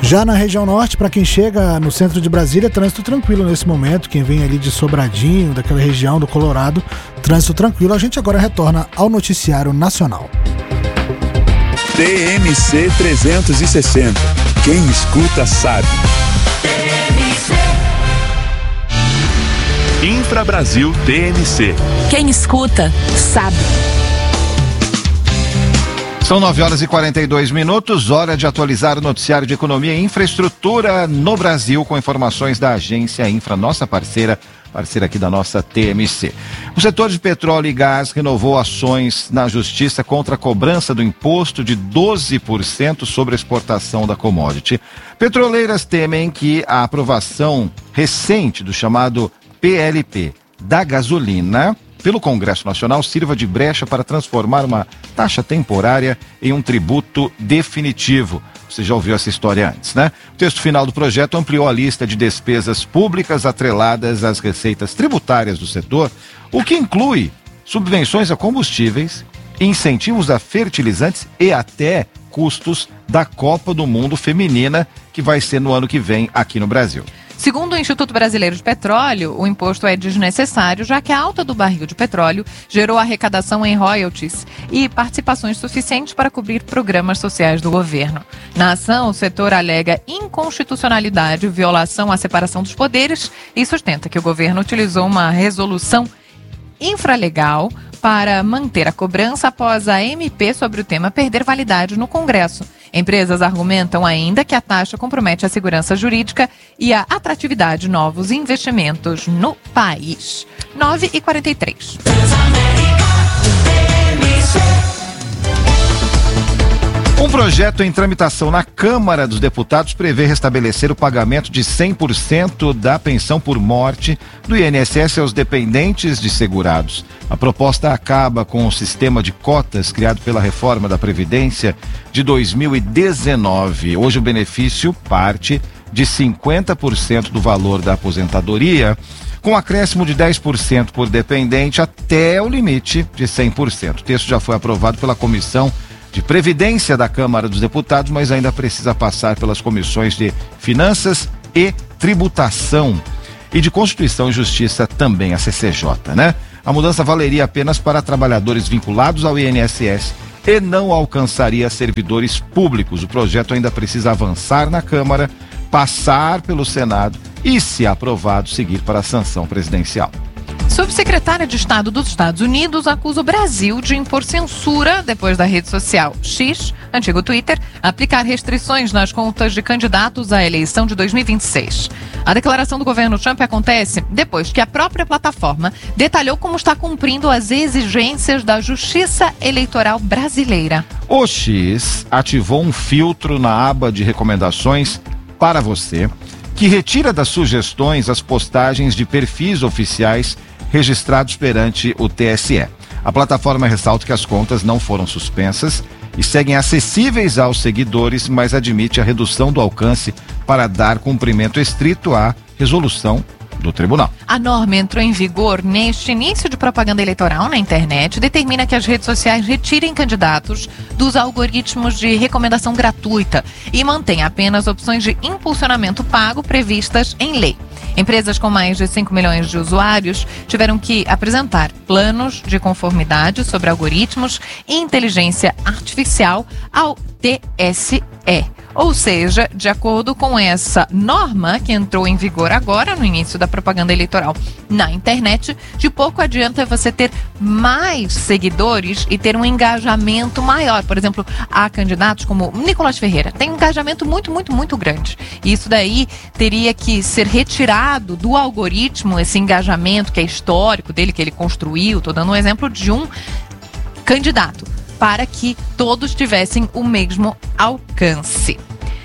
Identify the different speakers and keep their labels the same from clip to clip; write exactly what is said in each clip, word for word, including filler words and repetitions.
Speaker 1: Já na região norte, para quem chega no centro de Brasília, trânsito tranquilo nesse momento. Quem vem ali de Sobradinho, daquela região do Colorado, trânsito tranquilo. A gente agora retorna ao noticiário nacional.
Speaker 2: T M C trezentos e sessenta. Quem escuta sabe. Infra Brasil T M C.
Speaker 3: Quem escuta sabe.
Speaker 4: São nove horas e quarenta e dois minutos, hora de atualizar o noticiário de economia e infraestrutura no Brasil, com informações da agência Infra, nossa parceira, parceira aqui da nossa T M C. O setor de petróleo e gás renovou ações na justiça contra a cobrança do imposto de doze por cento sobre a exportação da commodity. Petroleiras temem que a aprovação recente do chamado P L P da gasolina pelo Congresso Nacional sirva de brecha para transformar uma taxa temporária em um tributo definitivo. Você já ouviu essa história antes, né? O texto final do projeto ampliou a lista de despesas públicas atreladas às receitas tributárias do setor, o que inclui subvenções a combustíveis, incentivos a fertilizantes e até custos da Copa do Mundo Feminina, que vai ser no ano que vem aqui no Brasil.
Speaker 5: Segundo o Instituto Brasileiro de Petróleo, o imposto é desnecessário, já que a alta do barril de petróleo gerou arrecadação em royalties e participações suficientes para cobrir programas sociais do governo. Na ação, o setor alega inconstitucionalidade, violação à separação dos poderes e sustenta que o governo utilizou uma resolução infralegal para manter a cobrança após a M P sobre o tema perder validade no Congresso. Empresas argumentam ainda que a taxa compromete a segurança jurídica e a atratividade de novos investimentos no país. nove e quarenta e três.
Speaker 4: Um projeto em tramitação na Câmara dos Deputados prevê restabelecer o pagamento de cem por cento da pensão por morte do I N S S aos dependentes de segurados. A proposta acaba com o sistema de cotas criado pela reforma da Previdência de dois mil e dezenove. Hoje o benefício parte de cinquenta por cento do valor da aposentadoria, com acréscimo de dez por cento por dependente até o limite de cem por cento. O texto já foi aprovado pela Comissão de Previdência da Câmara dos Deputados, mas ainda precisa passar pelas comissões de Finanças e Tributação e de Constituição e Justiça também, a C C J, né? A mudança valeria apenas para trabalhadores vinculados ao I N S S e não alcançaria servidores públicos. O projeto ainda precisa avançar na Câmara, passar pelo Senado e, se aprovado, seguir para a sanção presidencial.
Speaker 5: Subsecretária de Estado dos Estados Unidos acusa o Brasil de impor censura depois da rede social X, antigo Twitter, aplicar restrições nas contas de candidatos à eleição de dois mil e vinte e seis. A declaração do governo Trump acontece depois que a própria plataforma detalhou como está cumprindo as exigências da Justiça Eleitoral brasileira.
Speaker 4: O X ativou um filtro na aba de recomendações para você, que retira das sugestões as postagens de perfis oficiais registrados perante o T S E. A plataforma ressalta que as contas não foram suspensas e seguem acessíveis aos seguidores, mas admite a redução do alcance para dar cumprimento estrito à resolução do tribunal.
Speaker 5: A norma entrou em vigor neste início de propaganda eleitoral na internet, determina que as redes sociais retirem candidatos dos algoritmos de recomendação gratuita e mantém apenas opções de impulsionamento pago previstas em lei. Empresas com mais de cinco milhões de usuários tiveram que apresentar planos de conformidade sobre algoritmos e inteligência artificial ao T S E. Ou seja, de acordo com essa norma que entrou em vigor agora, no início da propaganda eleitoral na internet, de pouco adianta você ter mais seguidores e ter um engajamento maior. Por exemplo, há candidatos como Nicolás Ferreira, tem um engajamento muito, muito, muito grande. E isso daí teria que ser retirado do algoritmo, esse engajamento que é histórico dele, que ele construiu. Estou dando um exemplo de um candidato, para que todos tivessem o mesmo alcance.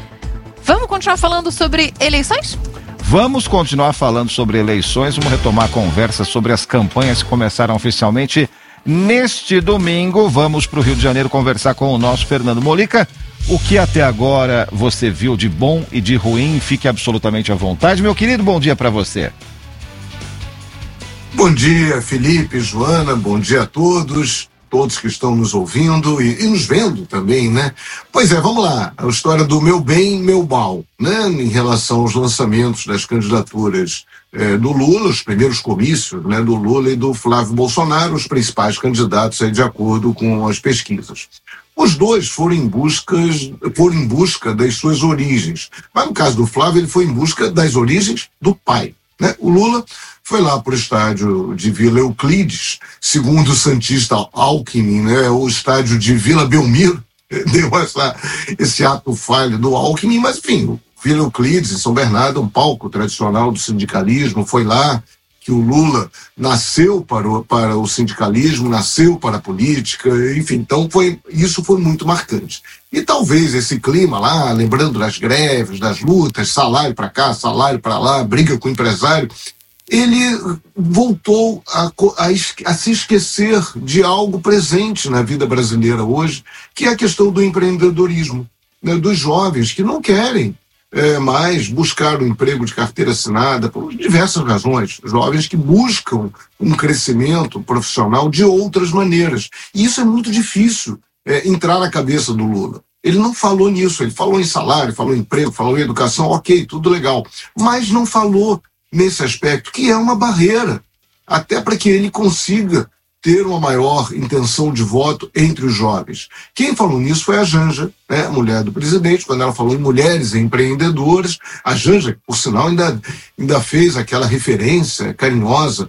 Speaker 5: Vamos continuar falando sobre eleições?
Speaker 4: Vamos continuar falando sobre eleições, vamos retomar a conversa sobre as campanhas que começaram oficialmente neste domingo. Vamos para o Rio de Janeiro conversar com o nosso Fernando Molica. O que até agora você viu de bom e de ruim, fique absolutamente à vontade. Meu querido, bom dia para você.
Speaker 6: Bom dia, Felipe, Joana, bom dia a todos. todos que estão nos ouvindo e, e nos vendo também, né? Pois é, vamos lá, a história do meu bem, meu mal, né? Em relação aos lançamentos das candidaturas eh, do Lula, os primeiros comícios, né, do Lula e do Flávio Bolsonaro, os principais candidatos aí de acordo com as pesquisas. Os dois foram em, buscas, foram em busca das suas origens, mas no caso do Flávio ele foi em busca das origens do pai, né? O Lula foi lá para o estádio de Vila Euclides, segundo o santista Alckmin, né? O estádio de Vila Belmiro, deu essa, esse ato falho do Alckmin, mas enfim, o Vila Euclides, em São Bernardo, um palco tradicional do sindicalismo, foi lá que o Lula nasceu para o, para o sindicalismo, nasceu para a política, enfim, então foi, isso foi muito marcante. E talvez esse clima lá, lembrando das greves, das lutas, salário para cá, salário para lá, briga com o empresário, ele voltou a, a, a se esquecer de algo presente na vida brasileira hoje, que é a questão do empreendedorismo, né, dos jovens que não querem é, mais buscar um emprego de carteira assinada por diversas razões, jovens que buscam um crescimento profissional de outras maneiras. E isso é muito difícil é, entrar na cabeça do Lula. Ele não falou nisso, ele falou em salário, falou em emprego, falou em educação, ok, tudo legal, mas não falou nesse aspecto, que é uma barreira, até para que ele consiga ter uma maior intenção de voto entre os jovens. Quem falou nisso foi a Janja, né, a mulher do presidente, quando ela falou em mulheres empreendedoras. A Janja, por sinal, ainda, ainda fez aquela referência carinhosa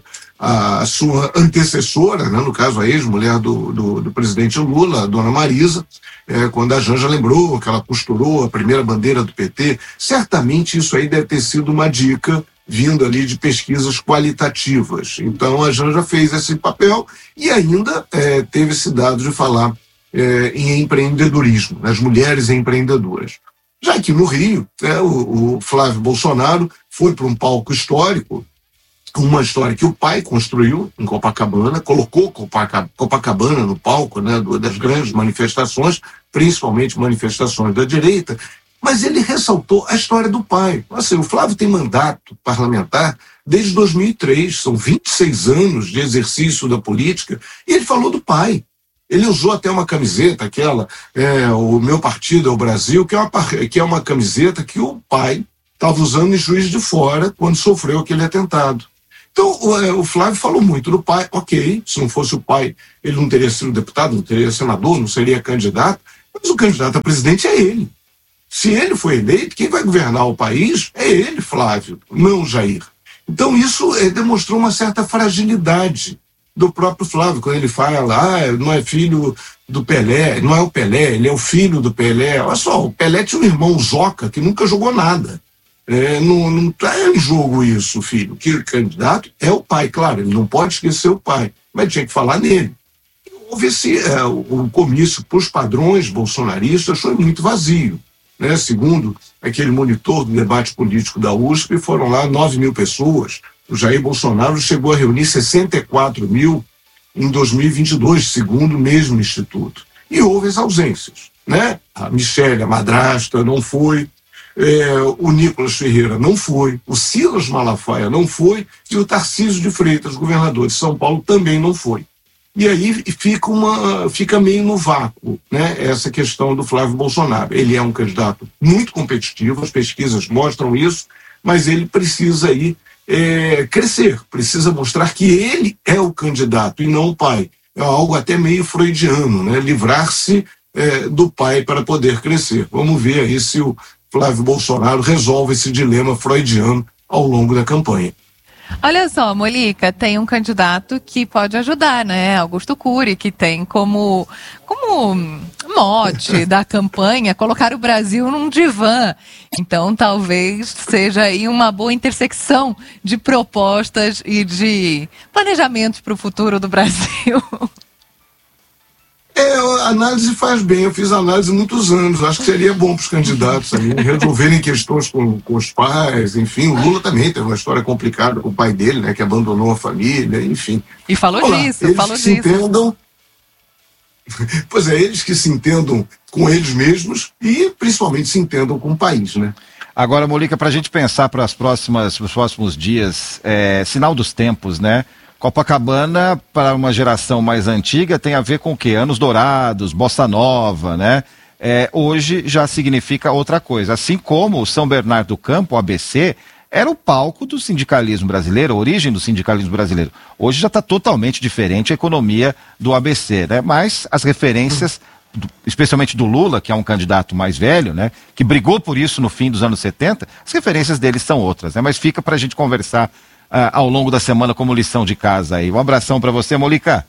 Speaker 6: à sua antecessora, né, no caso a ex-mulher do, do, do presidente Lula, a dona Marisa, é, quando a Janja lembrou que ela costurou a primeira bandeira do P T. Certamente isso aí deve ter sido uma dica vindo ali de pesquisas qualitativas. Então a Janja fez esse papel e ainda é, teve esse dado de falar é, em empreendedorismo, nas mulheres empreendedoras. Já que no Rio, é, o, o Flávio Bolsonaro foi para um palco histórico, uma história que o pai construiu em Copacabana, colocou Copacabana no palco, né, das grandes manifestações, principalmente manifestações da direita, mas ele ressaltou a história do pai. Assim, o Flávio tem mandato parlamentar desde dois mil e três, são vinte e seis anos de exercício da política, e ele falou do pai. Ele usou até uma camiseta, aquela, é, o Meu Partido é o Brasil, que é uma, que é uma camiseta que o pai estava usando em Juiz de Fora quando sofreu aquele atentado. Então, o, o Flávio falou muito do pai, ok, se não fosse o pai, ele não teria sido deputado, não teria senador, não seria candidato, mas o candidato a presidente é ele. Se ele for eleito, quem vai governar o país é ele, Flávio, não Jair. Então isso é, demonstrou uma certa fragilidade do próprio Flávio, quando ele fala, ah, não é filho do Pelé, não é o Pelé, ele é o filho do Pelé. Olha só, o Pelé tinha um irmão, Zoca, que nunca jogou nada. É, não está em jogo isso, filho. Que o candidato é o pai, claro, ele não pode esquecer o pai, mas tinha que falar nele. Houve esse, é, o, o comício para os padrões bolsonaristas foi muito vazio. Né, segundo aquele monitor do debate político da U S P, foram lá nove mil pessoas. O Jair Bolsonaro chegou a reunir sessenta e quatro mil em dois mil e vinte e dois, segundo o mesmo instituto. E houve as ausências. Né? A Michele, a madrasta, não foi. É, o Nicolas Ferreira não foi. O Silas Malafaia não foi. E o Tarcísio de Freitas, governador de São Paulo, também não foi. E aí fica, uma, fica meio no vácuo, né, essa questão do Flávio Bolsonaro. Ele é um candidato muito competitivo, as pesquisas mostram isso, mas ele precisa aí, é, crescer, precisa mostrar que ele é o candidato e não o pai. É algo até meio freudiano, né, livrar-se é, do pai para poder crescer. Vamos ver aí se o Flávio Bolsonaro resolve esse dilema freudiano ao longo da campanha.
Speaker 5: Olha só, Molica, tem um candidato que pode ajudar, né? Augusto Cury, que tem como, como mote da campanha colocar o Brasil num divã. Então, talvez seja aí uma boa intersecção de propostas e de planejamentos para o futuro do Brasil.
Speaker 6: É, a análise faz bem, eu fiz análise há muitos anos, acho que seria bom para os candidatos aí, resolverem questões com, com os pais, enfim, o Lula também teve uma história complicada com o pai dele, né, que abandonou a família, enfim.
Speaker 5: E falou
Speaker 6: Olá,
Speaker 5: disso,
Speaker 6: eles
Speaker 5: falou
Speaker 6: que se
Speaker 5: disso.
Speaker 6: Entendam, pois é, eles que se entendam com eles mesmos e principalmente se entendam com o país, né.
Speaker 4: Agora, Molica, para a gente pensar para as próximas, os próximos dias, é, sinal dos tempos, né? Copacabana, para uma geração mais antiga, tem a ver com o quê? Anos dourados, bossa nova, né? É, hoje já significa outra coisa. Assim como o São Bernardo do Campo, o A B C, era o palco do sindicalismo brasileiro, a origem do sindicalismo brasileiro. Hoje já está totalmente diferente a economia do A B C, né? Mas as referências, do, especialmente do Lula, que é um candidato mais velho, né? Que brigou por isso no fim dos anos setenta, as referências dele são outras, né? Mas fica para a gente conversar Uh, ao longo da semana como lição de casa aí. Um abração para você, Molica.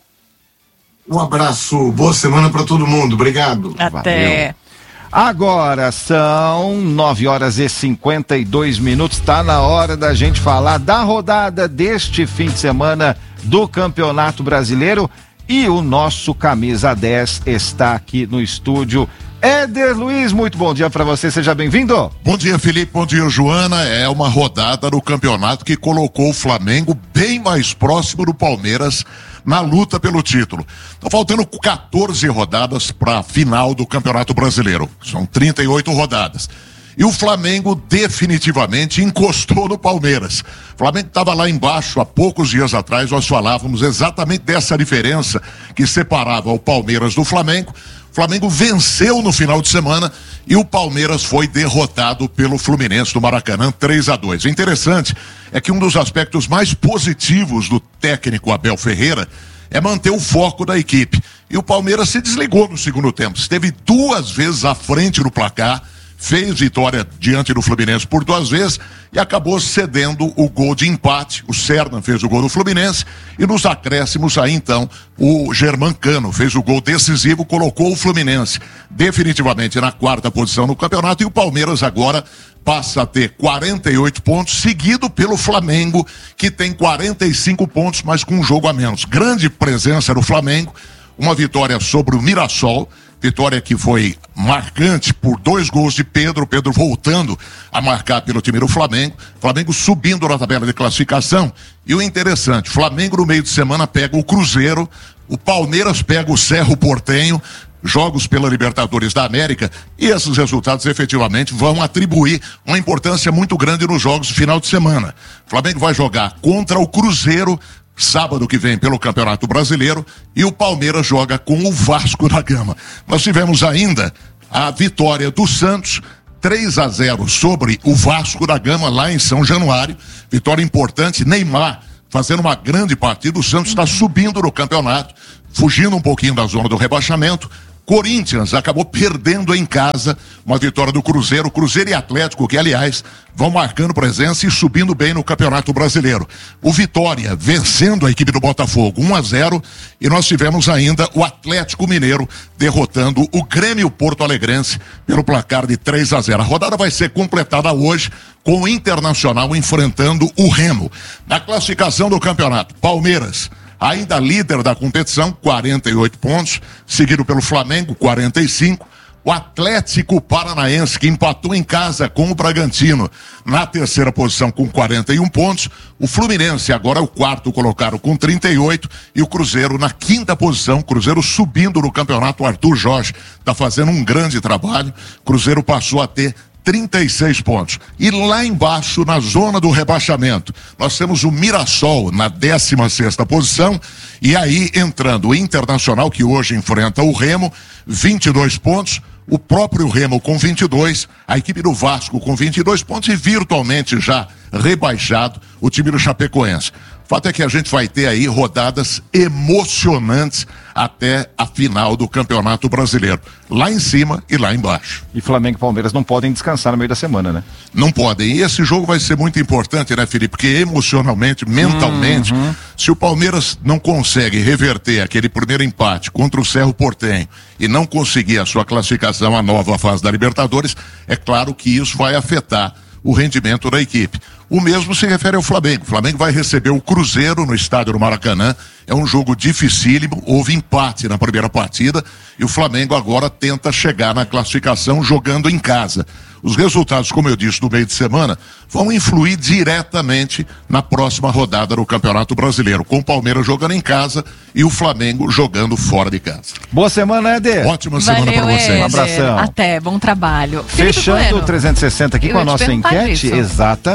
Speaker 6: Um abraço, boa semana para todo mundo, obrigado.
Speaker 5: Até.
Speaker 4: Valeu. Agora são nove horas e cinquenta e dois minutos, tá na hora da gente falar da rodada deste fim de semana do Campeonato Brasileiro e o nosso camisa dez está aqui no estúdio. Éder Luiz, muito bom dia para você, seja bem-vindo.
Speaker 7: Bom dia, Felipe, bom dia, Joana. É uma rodada no campeonato que colocou o Flamengo bem mais próximo do Palmeiras na luta pelo título. Estão faltando quatorze rodadas para a final do Campeonato Brasileiro. São trinta e oito rodadas. E o Flamengo definitivamente encostou no Palmeiras. O Flamengo estava lá embaixo há poucos dias atrás, nós falávamos exatamente dessa diferença que separava o Palmeiras do Flamengo. O Flamengo venceu no final de semana e o Palmeiras foi derrotado pelo Fluminense do Maracanã três a dois. O interessante é que um dos aspectos mais positivos do técnico Abel Ferreira é manter o foco da equipe. E o Palmeiras se desligou no segundo tempo. Esteve duas vezes à frente no placar, fez vitória diante do Fluminense por duas vezes e acabou cedendo o gol de empate. O Serna fez o gol do Fluminense e nos acréscimos aí então o Germancano fez o gol decisivo, colocou o Fluminense definitivamente na quarta posição no campeonato e o Palmeiras agora passa a ter quarenta e oito pontos, seguido pelo Flamengo, que tem quarenta e cinco pontos, mas com um jogo a menos. Grande presença do Flamengo, uma vitória sobre o Mirassol, vitória que foi marcante por dois gols de Pedro, Pedro voltando a marcar pelo time do Flamengo, Flamengo subindo na tabela de classificação. E o interessante, Flamengo no meio de semana pega o Cruzeiro, o Palmeiras pega o Cerro Porteño, jogos pela Libertadores da América, e esses resultados efetivamente vão atribuir uma importância muito grande nos jogos do final de semana. O Flamengo vai jogar contra o Cruzeiro sábado que vem pelo Campeonato Brasileiro e o Palmeiras joga com o Vasco da Gama. Nós tivemos ainda a vitória do Santos três a zero sobre o Vasco da Gama lá em São Januário, vitória importante. Neymar fazendo uma grande partida, o Santos está subindo no campeonato, fugindo um pouquinho da zona do rebaixamento. Corinthians acabou perdendo em casa uma vitória do Cruzeiro, Cruzeiro e Atlético, que aliás vão marcando presença e subindo bem no Campeonato Brasileiro. O Vitória vencendo a equipe do Botafogo um a zero e nós tivemos ainda o Atlético Mineiro derrotando o Grêmio Porto Alegrense pelo placar de três a zero. A rodada vai ser completada hoje com o Internacional enfrentando o Remo. Na classificação do campeonato, Palmeiras ainda líder da competição, quarenta e oito pontos, seguido pelo Flamengo, quarenta e cinco. O Atlético Paranaense, que empatou em casa com o Bragantino, na terceira posição com quarenta e um pontos. O Fluminense agora é o quarto colocado com trinta e oito e o Cruzeiro na quinta posição, Cruzeiro subindo no campeonato. O Arthur Jorge está fazendo um grande trabalho. Cruzeiro passou a ter trinta e seis pontos. E lá embaixo, na zona do rebaixamento, nós temos o Mirassol na décima sexta posição, e aí entrando o Internacional, que hoje enfrenta o Remo, vinte e dois pontos, o próprio Remo com vinte e dois, a equipe do Vasco com vinte e dois pontos e virtualmente já rebaixado o time do Chapecoense. O fato é que a gente vai ter aí rodadas emocionantes até a final do Campeonato Brasileiro. Lá em cima e lá embaixo.
Speaker 4: E Flamengo e Palmeiras não podem descansar no meio da semana, né?
Speaker 7: Não podem. E esse jogo vai ser muito importante, né, Felipe? Porque emocionalmente, mentalmente, uhum. se o Palmeiras não consegue reverter aquele primeiro empate contra o Cerro Porteño e não conseguir a sua classificação à nova fase da Libertadores, é claro que isso vai afetar o rendimento da equipe. O mesmo se refere ao Flamengo. O Flamengo vai receber o Cruzeiro no estádio do Maracanã. É um jogo dificílimo, houve empate na primeira partida e o Flamengo agora tenta chegar na classificação jogando em casa. Os resultados, como eu disse, no meio de semana, vão influir diretamente na próxima rodada do Campeonato Brasileiro, com o Palmeiras jogando em casa e o Flamengo jogando fora de casa.
Speaker 4: Boa semana, Éder.
Speaker 7: Ótima semana para você.
Speaker 5: Um abração. Até, bom trabalho.
Speaker 4: Fechando o trezentos e sessenta aqui eu com a nossa enquete. Isso. Exatamente. Olha,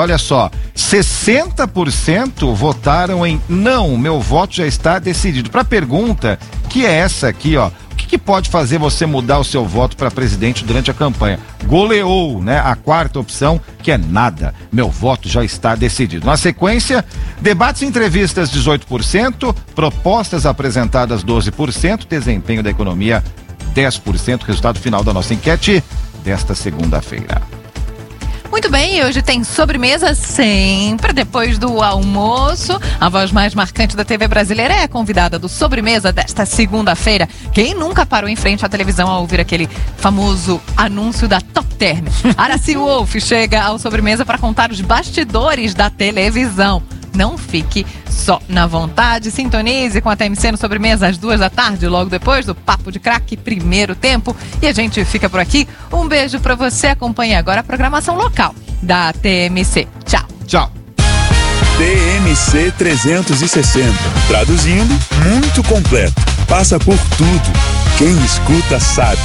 Speaker 4: olha só, sessenta por cento votaram em não, meu voto já está decidido. Para a pergunta, que é essa aqui, ó. O que, que pode fazer você mudar o seu voto para presidente durante a campanha? Goleou, né? A quarta opção, que é nada. Meu voto já está decidido. Na sequência, debates e entrevistas dezoito por cento, propostas apresentadas doze por cento, desempenho da economia dez por cento. Resultado final da nossa enquete desta segunda-feira.
Speaker 5: Muito bem, hoje tem sobremesa sempre depois do almoço. A voz mais marcante da T V brasileira é a convidada do Sobremesa desta segunda-feira. Quem nunca parou em frente à televisão a ouvir aquele famoso anúncio da Top Term? Aracy Wolf chega ao Sobremesa para contar os bastidores da televisão. Não fique só na vontade, sintonize com a T M C no Sobremesa às duas da tarde, logo depois do Papo de Craque, primeiro tempo. E a gente fica por aqui. Um beijo pra você. Acompanhe agora a programação local da T M C. Tchau.
Speaker 4: Tchau.
Speaker 2: T M C trezentos e sessenta. Traduzindo, muito completo. Passa por tudo. Quem escuta sabe.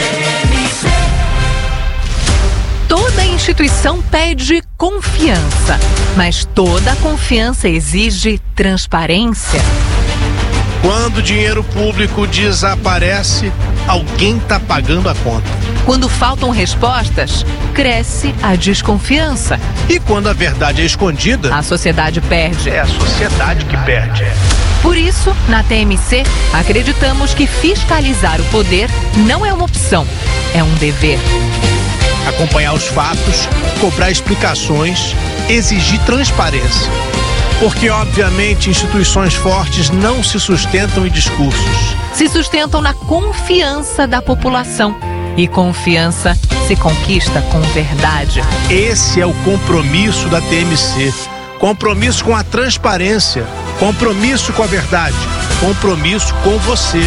Speaker 5: Toda instituição pede confiança, mas toda confiança exige transparência.
Speaker 8: Quando o dinheiro público desaparece, alguém está pagando a conta.
Speaker 5: Quando faltam respostas, cresce a desconfiança.
Speaker 8: E quando a verdade é escondida,
Speaker 5: a sociedade perde.
Speaker 8: É a sociedade que perde.
Speaker 5: Por isso, na T M C, acreditamos que fiscalizar o poder não é uma opção, é um dever.
Speaker 8: Acompanhar os fatos, cobrar explicações, exigir transparência. Porque, obviamente, instituições fortes não se sustentam em discursos.
Speaker 5: Se sustentam na confiança da população. E confiança se conquista com verdade.
Speaker 8: Esse é o compromisso da T M C. Compromisso com a transparência. Compromisso com a verdade. Compromisso com você.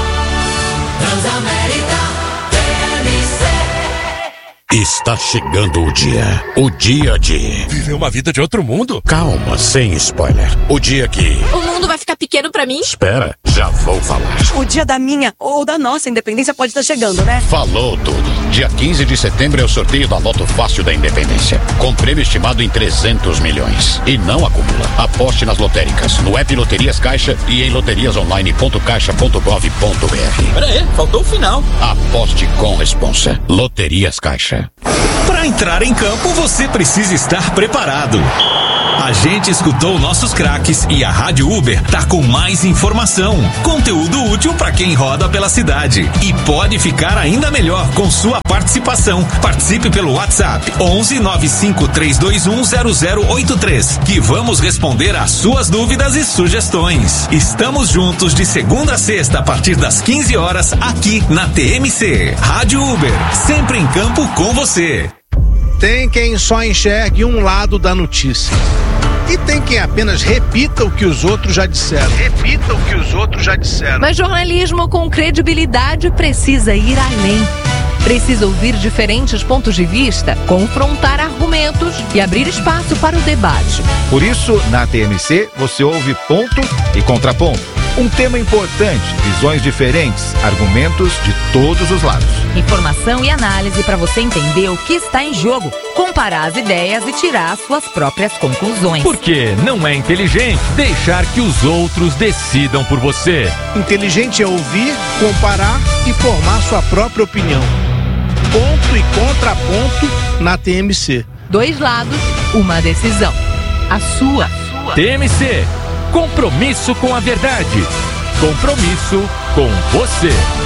Speaker 9: Transamérica T M C.
Speaker 10: Está chegando o dia. O dia de...
Speaker 11: viver uma vida de outro mundo?
Speaker 10: Calma, sem spoiler. O dia que...
Speaker 12: o mundo vai ficar pequeno pra mim?
Speaker 10: Espera, já vou falar.
Speaker 12: O dia da minha ou da nossa independência pode estar chegando, né?
Speaker 10: Falou tudo. Dia quinze de setembro é o sorteio da Loto Fácil da Independência. Com prêmio estimado em trezentos milhões. E não acumula. Aposte nas lotéricas, no app Loterias Caixa e em loterias online ponto caixa ponto gov ponto br.
Speaker 11: Pera aí, faltou o final.
Speaker 10: Aposte com responsa. Loterias Caixa.
Speaker 13: Para entrar em campo, você precisa estar preparado. A gente escutou nossos craques e a Rádio Uber tá com mais informação, conteúdo útil para quem roda pela cidade. E pode ficar ainda melhor com sua participação. Participe pelo WhatsApp onze nove cinco três dois um zero zero oito três, que vamos responder às suas dúvidas e sugestões. Estamos juntos de segunda a sexta a partir das quinze horas aqui na T M C. Rádio Uber, sempre em campo com você.
Speaker 8: Tem quem só enxergue um lado da notícia. E tem quem apenas repita o que os outros já disseram. Repita o que os outros já disseram.
Speaker 5: Mas jornalismo com credibilidade precisa ir além. Precisa ouvir diferentes pontos de vista, confrontar argumentos e abrir espaço para o debate.
Speaker 4: Por isso, na T M C, você ouve ponto e contraponto. Um tema importante, visões diferentes, argumentos de todos os lados.
Speaker 14: Informação e análise para você entender o que está em jogo, comparar as ideias e tirar as suas próprias conclusões.
Speaker 15: Porque não é inteligente deixar que os outros decidam por você.
Speaker 8: Inteligente é ouvir, comparar e formar sua própria opinião. Ponto e contraponto na T M C.
Speaker 5: Dois lados, uma decisão. A sua.
Speaker 15: T M C. Compromisso com a verdade. Compromisso com você.